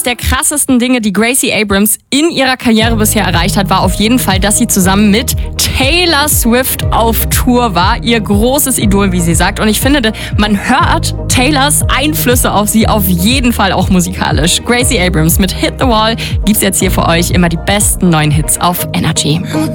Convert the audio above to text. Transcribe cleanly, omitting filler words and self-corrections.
der krassesten Dinge, die Gracie Abrams in ihrer Karriere bisher erreicht hat, war auf jeden Fall, dass sie zusammen mit Taylor Swift auf Tour war. Ihr großes Idol, wie sie sagt. Und ich finde, man hört Taylors Einflüsse auf sie auf jeden Fall auch musikalisch. Gracie Abrams mit Hit the Wall gibt's jetzt hier für euch immer die besten neuen Hits auf Energy.